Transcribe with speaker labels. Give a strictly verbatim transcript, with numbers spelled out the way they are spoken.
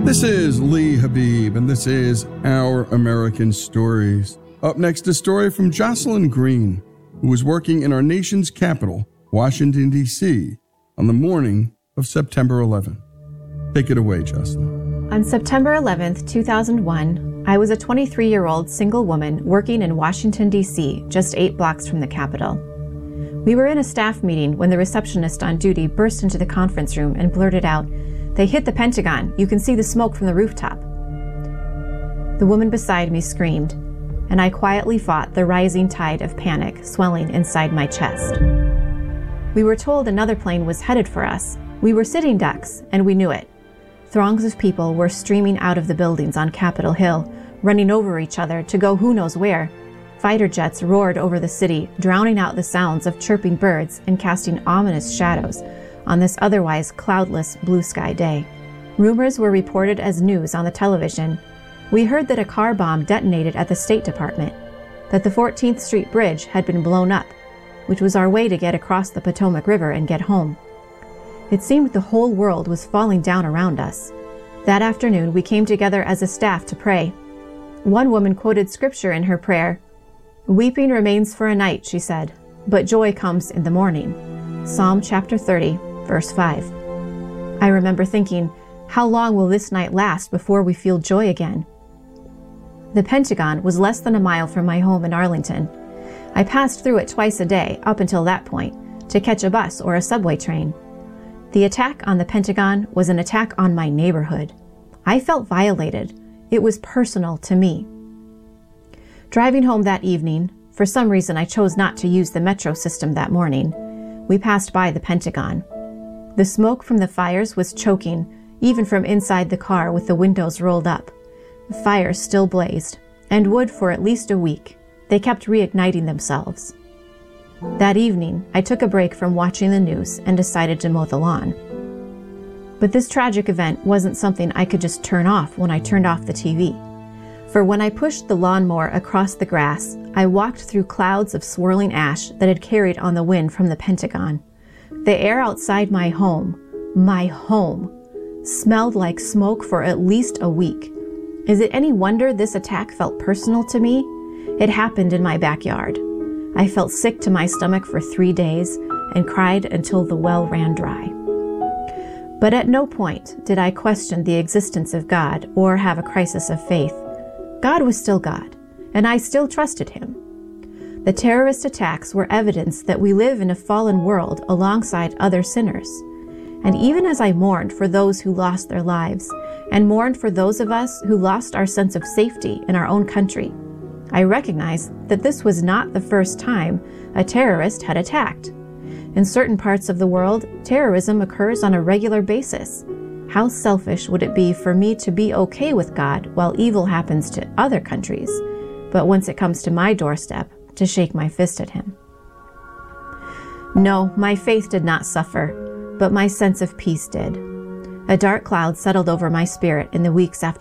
Speaker 1: This is Lee Habib, and this is Our American Stories. Up next, a story from Jocelyn Green, who was working in our nation's capital, Washington, D C, on the morning of September eleventh. Take it away, Jocelyn.
Speaker 2: On September eleventh, two thousand one, I was a twenty-three-year-old single woman working in Washington, D C, just eight blocks from the Capitol. We were in a staff meeting when the receptionist on duty burst into the conference room and blurted out, "They hit the Pentagon. You can see the smoke from the rooftop." The woman beside me screamed, and I quietly fought the rising tide of panic swelling inside my chest. We were told another plane was headed for us. We were sitting ducks, and we knew it. Throngs of people were streaming out of the buildings on Capitol Hill, running over each other to go who knows where. Fighter jets roared over the city, drowning out the sounds of chirping birds and casting ominous shadows on this otherwise cloudless blue sky day. Rumors were reported as news on the television. We heard that a car bomb detonated at the State Department, that the fourteenth Street Bridge had been blown up, which was our way to get across the Potomac River and get home. It seemed the whole world was falling down around us. That afternoon, we came together as a staff to pray. One woman quoted scripture in her prayer. "Weeping remains for a night," she said, "but joy comes in the morning." Psalm chapter thirty, verse five. I remember thinking, how long will this night last before we feel joy again? The Pentagon was less than a mile from my home in Arlington. I passed through it twice a day up until that point to catch a bus or a subway train. The attack on the Pentagon was an attack on my neighborhood. I felt violated. It was personal to me. Driving home that evening, for some reason I chose not to use the metro system that morning, we passed by the Pentagon. The smoke from the fires was choking, even from inside the car with the windows rolled up. The fires still blazed, and would for at least a week. They kept reigniting themselves. That evening, I took a break from watching the news and decided to mow the lawn. But this tragic event wasn't something I could just turn off when I turned off the T V. For when I pushed the lawnmower across the grass, I walked through clouds of swirling ash that had carried on the wind from the Pentagon. The air outside my home, my home, smelled like smoke for at least a week. Is it any wonder this attack felt personal to me? It happened in my backyard. I felt sick to my stomach for three days and cried until the well ran dry. But at no point did I question the existence of God or have a crisis of faith. God was still God, and I still trusted him. The terrorist attacks were evidence that we live in a fallen world alongside other sinners. And even as I mourned for those who lost their lives, and mourned for those of us who lost our sense of safety in our own country, I recognized that this was not the first time a terrorist had attacked. In certain parts of the world, terrorism occurs on a regular basis. How selfish would it be for me to be okay with God while evil happens to other countries, but once it comes to my doorstep, to shake my fist at him? No, my faith did not suffer, but my sense of peace did. A dark cloud settled over my spirit in the weeks after